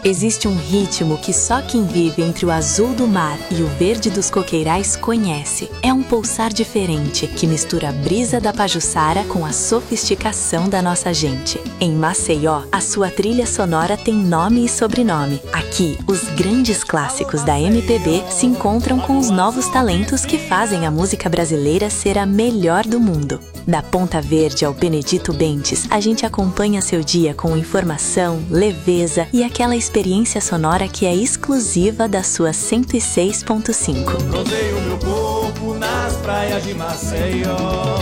Existe um ritmo que só quem vive entre o azul do mar e o verde dos coqueirais conhece. É um pulsar diferente que mistura a brisa da Pajuçara com a sofisticação da nossa gente. Em Maceió, a sua trilha sonora tem nome e sobrenome. Aqui, os grandes clássicos da MPB se encontram com os novos talentos que fazem a música brasileira ser a melhor do mundo. Da Ponta Verde ao Benedito Bentes, a gente acompanha seu dia com informação, leveza e aquela experiência sonora que é exclusiva da sua 106.5. Rodeio meu corpo nas praias de Maceió.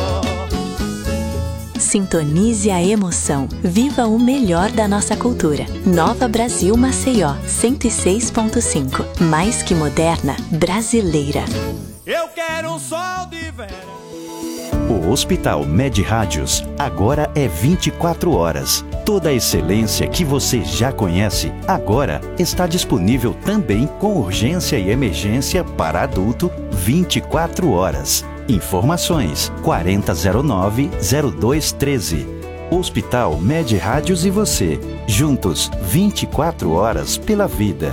Sintonize a emoção. Viva o melhor da nossa cultura. Nova Brasil Maceió, 106.5. Mais que moderna, brasileira. Eu quero um sol de verão. O Hospital Med Rádios agora é 24 horas. Toda a excelência que você já conhece agora está disponível também com urgência e emergência para adulto 24 horas. Informações 4009-0213. Hospital Med Rádios e você, juntos 24 horas pela vida.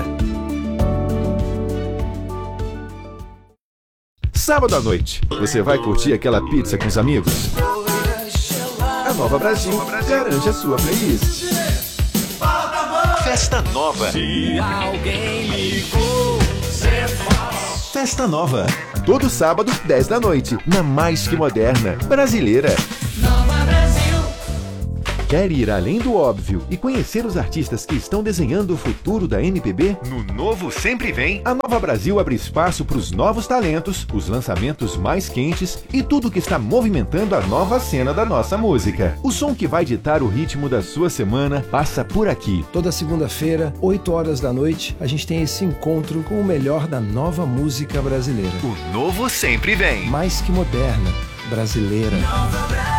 Sábado à noite, você vai curtir aquela pizza com os amigos? A Nova Brasil garante a sua playlist. Festa Nova. Se alguém ligou, cê faz. Festa Nova. Todo sábado, 10 da noite, na mais que moderna, brasileira. Nova Brasil. Quer ir além do óbvio e conhecer os artistas que estão desenhando o futuro da MPB? No Novo Sempre Vem. A Nova Brasil abre espaço para os novos talentos, os lançamentos mais quentes e tudo que está movimentando a nova cena da nossa música. O som que vai ditar o ritmo da sua semana passa por aqui. Toda segunda-feira, 8 horas da noite, a gente tem esse encontro com o melhor da nova música brasileira. O Novo Sempre Vem. Mais que moderna, brasileira. Nova Brasil.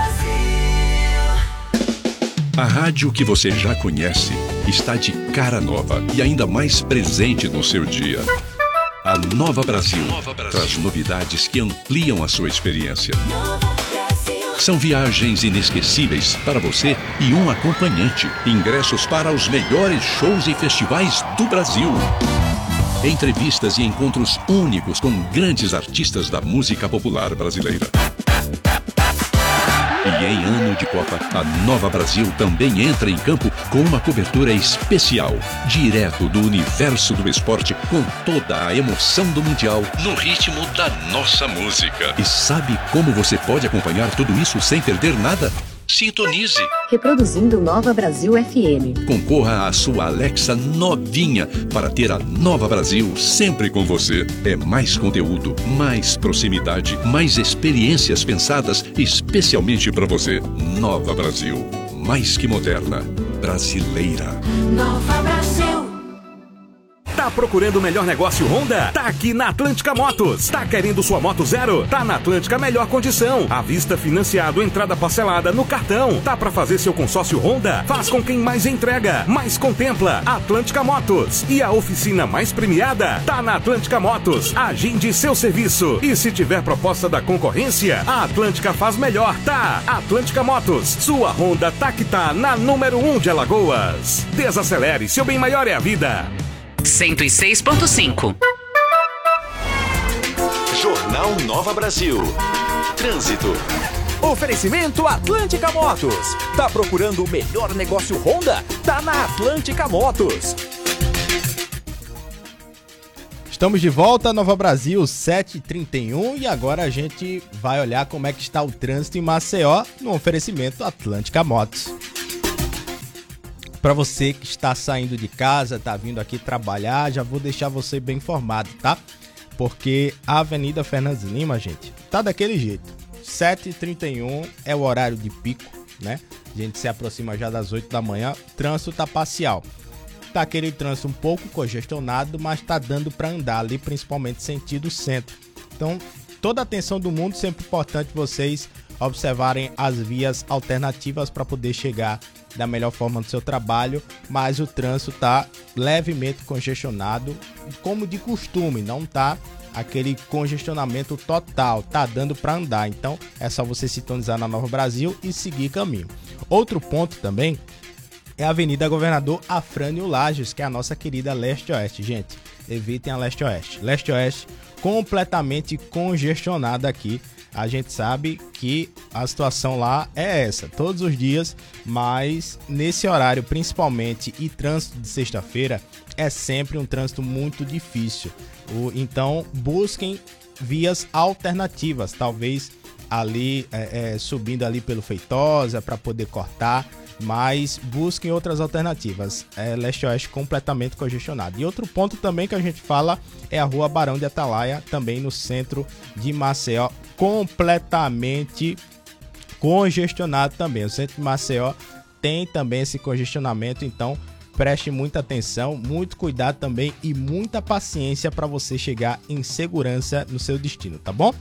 A rádio que você já conhece está de cara nova e ainda mais presente no seu dia. A Nova Brasil traz novidades que ampliam a sua experiência. São viagens inesquecíveis para você e um acompanhante. Ingressos para os melhores shows e festivais do Brasil. Entrevistas e encontros únicos com grandes artistas da música popular brasileira. E em ano de Copa, a Nova Brasil também entra em campo com uma cobertura especial, direto do universo do esporte, com toda a emoção do Mundial, no ritmo da nossa música. E sabe como você pode acompanhar tudo isso sem perder nada? Sintonize. Reproduzindo Nova Brasil FM. Concorra à sua Alexa novinha para ter a Nova Brasil sempre com você. É mais conteúdo, mais proximidade, mais experiências pensadas especialmente para você. Nova Brasil, mais que moderna, brasileira. Nova Brasil. Tá procurando o melhor negócio Honda? Tá aqui na Atlântica Motos. Tá querendo sua moto zero? Tá na Atlântica melhor condição. À vista, financiado, entrada parcelada no cartão. Tá pra fazer seu consórcio Honda? Faz com quem mais entrega, mais contempla. Atlântica Motos. E a oficina mais premiada? Tá na Atlântica Motos. Agende seu serviço. E se tiver proposta da concorrência, a Atlântica faz melhor, tá? Atlântica Motos. Sua Honda tá que tá na número 1 de Alagoas. Desacelere, seu bem maior é a vida. 106.5. Jornal Nova Brasil. Trânsito. Oferecimento Atlântica Motos. Tá procurando o melhor negócio Honda? Tá na Atlântica Motos. Estamos de volta, Nova Brasil, 7h31, e agora a gente vai olhar como é que está o trânsito em Maceió no oferecimento Atlântica Motos. Para você que está saindo de casa, está vindo aqui trabalhar, já vou deixar você bem informado, tá? Porque a Avenida Fernandes Lima, gente, tá daquele jeito. 7h31 é o horário de pico, né? A gente se aproxima já das 8 da manhã, o trânsito tá parcial. Tá aquele trânsito um pouco congestionado, mas tá dando para andar ali, principalmente sentido centro. Então, toda a atenção do mundo, sempre importante vocês observarem as vias alternativas para poder chegar da melhor forma no seu trabalho, mas o trânsito tá levemente congestionado, como de costume, não tá aquele congestionamento total, tá dando para andar. Então é só você sintonizar na Nova Brasil e seguir caminho. Outro ponto também é a Avenida Governador Afrânio Lages, que é a nossa querida Leste-Oeste. Gente, evitem a Leste-Oeste. Leste-Oeste completamente congestionada aqui. A gente sabe que a situação lá é essa, todos os dias, mas nesse horário principalmente e trânsito de sexta-feira é sempre um trânsito muito difícil. Então busquem vias alternativas, talvez ali subindo ali pelo Feitosa para poder cortar, mas busquem outras alternativas. Leste-Oeste completamente congestionado. E outro ponto também que a gente fala é a Rua Barão de Atalaia, também no centro de Maceió, completamente congestionado também. O centro de Maceió tem também esse congestionamento, então preste muita atenção, muito cuidado também e muita paciência para você chegar em segurança no seu destino, tá bom?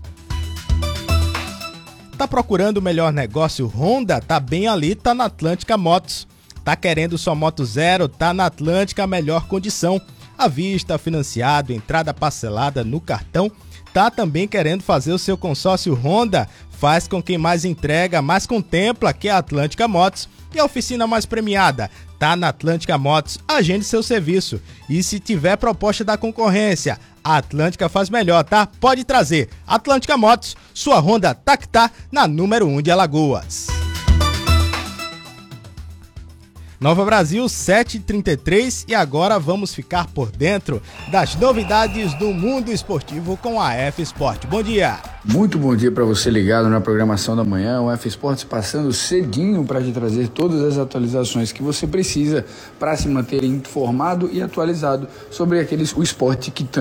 Tá procurando o melhor negócio Honda? Tá bem ali, tá na Atlântica Motos. Tá querendo sua moto zero? Tá na Atlântica, melhor condição. À vista, financiado, entrada parcelada no cartão. Tá também querendo fazer o seu consórcio Honda? Faz com quem mais entrega, mais contempla, que é a Atlântica Motos. E a oficina mais premiada? Tá na Atlântica Motos. Agende seu serviço. E se tiver proposta da concorrência, a Atlântica faz melhor, tá? Pode trazer. Atlântica Motos, sua Honda tá que tá na número 1 de Alagoas. Nova Brasil 7h33 e agora vamos ficar por dentro das novidades do mundo esportivo com a F Sport. Bom dia! Muito bom dia para você ligado na programação da manhã. O F Sports passando cedinho para te trazer todas as atualizações que você precisa para se manter informado e atualizado sobre o esporte que tanto